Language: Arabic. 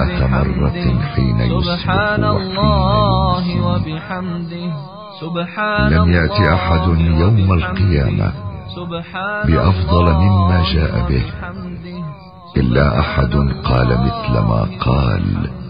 مئة مرة حين سبحان الله وبحمده سبحان لم يأتي أحد يوم القيامة بأفضل مما جاء به إلا أحد قال مثل ما قال.